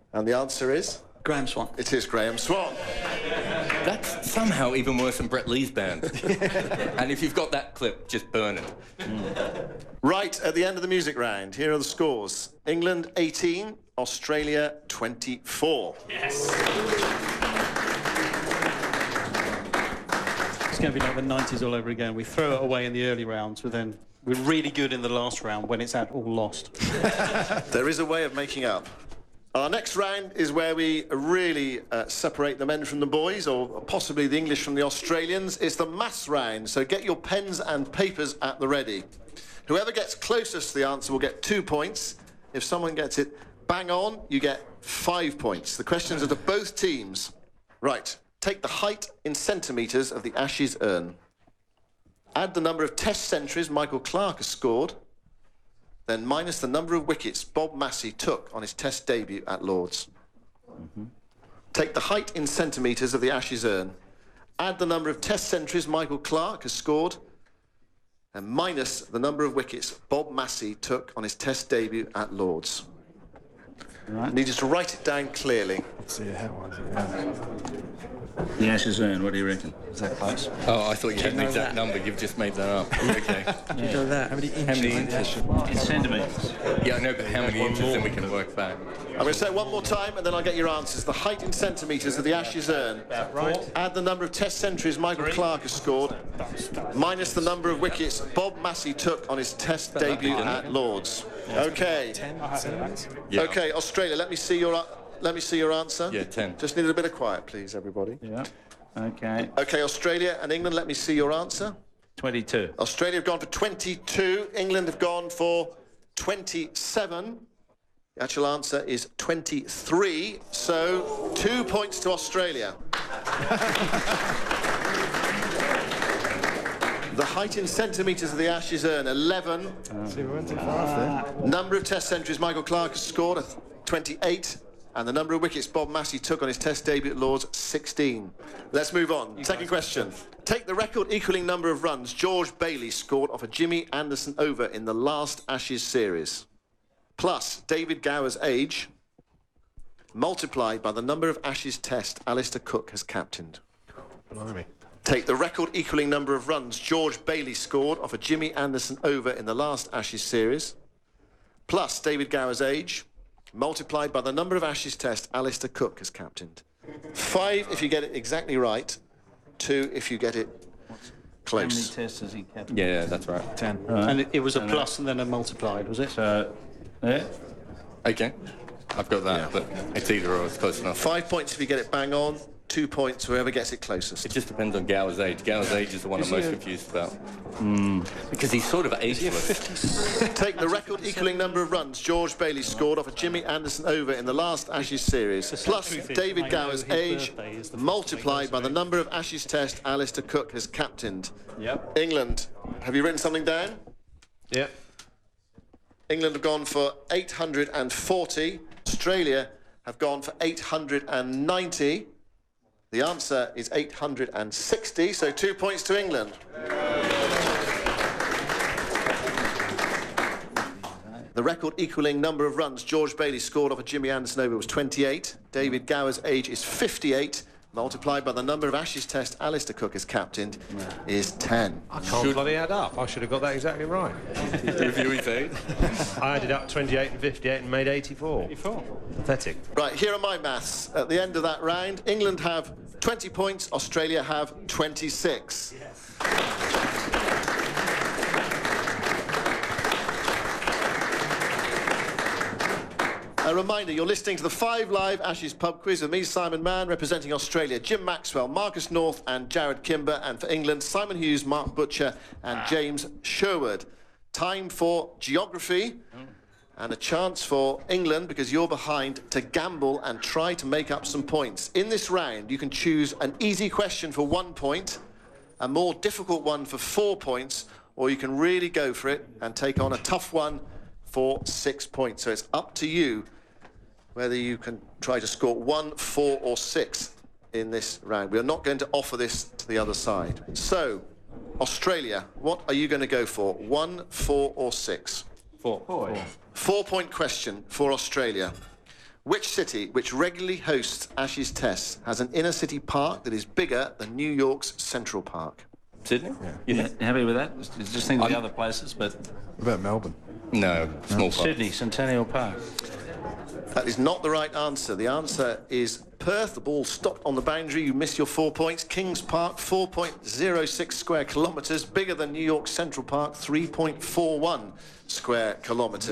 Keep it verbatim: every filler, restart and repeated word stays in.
And the answer is? Graham Swan. It is Graham Swan. That's somehow even worse than Brett Lee's band. And if you've got that clip, just burn it. Mm. Right, at the end of the music round, here are the scores. England eighteen, Australia twenty-four. Yes. It's going to be like the nineties all over again. We throw it away in the early rounds, but then we're really good in the last round when it's at all lost. There is a way of making up. Our next round is where we really uh, separate the men from the boys, or possibly the English from the Australians. It's the maths round, so get your pens and papers at the ready. Whoever gets closest to the answer will get two points. If someone gets it bang on, you get five points. The questions are to both teams. Right, take the height in centimetres of the Ashes urn. Add the number of Test centuries Michael Clarke has scored, then minus the number of wickets Bob Massey took on his Test debut at Lord's. Mm-hmm. Take the height in centimetres of the Ashes urn. Add the number of Test centuries Michael Clarke has scored, and minus the number of wickets Bob Massey took on his Test debut at Lord's. Right. I need you to write it down clearly. Let's see how one is it. Yeah. The Ashes urn, what do you reckon? Is that close? Oh, I thought you Do had you an know exact that? number. You've just made that up. Okay. Do you know that? How many inches? How many inches? In centimetres. Yeah, I know, but how many inches, then we can work back. I'm going to say it one more time, and then I'll get your answers. The height in centimetres of the Ashes urn. Right. Add the number of Test centuries Michael Clarke has scored, minus the number of wickets Bob Massey took on his Test debut at Lord's. Okay. Yeah. Okay, Australia. Let me see your. Let me see your answer. Yeah, ten. Just needed a bit of quiet, please, everybody. Yeah. Okay. Okay, Australia and England. Let me see your answer. twenty-two. Australia have gone for twenty-two. England have gone for twenty-seven. The actual answer is twenty-three. So two points to Australia. The height in centimetres of the Ashes urn, eleven. See, we went too fast there. Number of Test centuries Michael Clarke has scored, twenty-eight. And the number of wickets Bob Massey took on his Test debut at Lord's, sixteen. Let's move on. Second question. Take the record equaling number of runs George Bailey scored off a Jimmy Anderson over in the last Ashes series, plus David Gower's age, multiplied by the number of Ashes Test Alistair Cook has captained. Blimey. Take the record equaling number of runs George Bailey scored off a Jimmy Anderson over in the last Ashes series, plus David Gower's age, multiplied by the number of Ashes Test Alistair Cook has captained. Five if you get it exactly right, two if you get it close. How many tests has he captained? Yeah, yeah, that's right. Ten. Right. And it, it was a plus and then a multiplied, was it? So, yeah. Okay. I've got that, but it's either or. It's close enough. Five points if you get it bang on, two points whoever gets it closest. It just depends on Gower's age. Gower's age is the one Is I'm most he a- confused about. Because he's sort of ageless. Take the record equaling number of runs George Bailey scored off a Jimmy Anderson over in the last Ashes series, plus truth is, David I know Gower's his age, birthday is the first multiplied of by the April. number of Ashes Test Alistair Cook has captained. Yep. England, have you written something down? Yep. England have gone for eight hundred forty. Australia have gone for eight hundred ninety. The answer is eight hundred sixty, so two points to England. The record equaling number of runs George Bailey scored off a Jimmy Anderson over was twenty-eight. David Gower's age is fifty-eight. Multiplied by the number of Ashes Test Alistair Cook has captained is ten. I can't bloody add up. I should have got that exactly right. Review his age. I added up twenty-eight and fifty-eight and made eighty-four. eighty-four. Pathetic. Right, here are my maths. At the end of that round, England have twenty points, Australia have twenty-six. A reminder, you're listening to the Five Live Ashes Pub Quiz with me, Simon Mann, representing Australia, Jim Maxwell, Marcus North and Jared Kimber, and for England, Simon Hughes, Mark Butcher and James Sherwood. Time for geography and a chance for England, because you're behind, to gamble and try to make up some points. In this round, you can choose an easy question for one point, a more difficult one for four points, or you can really go for it and take on a tough one for six points. So it's up to you whether you can try to score one, four, or six in this round. We are not going to offer this to the other side. So, Australia, what are you going to go for? One, four, or six? Four. Four. Four-point question for Australia. Which city, which regularly hosts Ashes Tests, has an inner city park that is bigger than New York's Central Park? Sydney? You ha- happy with that? Just just think of the I'm- other places, but What about Melbourne? No, small park. Sydney, Centennial Park. That is not the right answer. The answer is Perth. The ball stopped on the boundary. You miss your four points. Kings Park, four point oh six square kilometres, bigger than New York Central Park, three point four one square kilometres.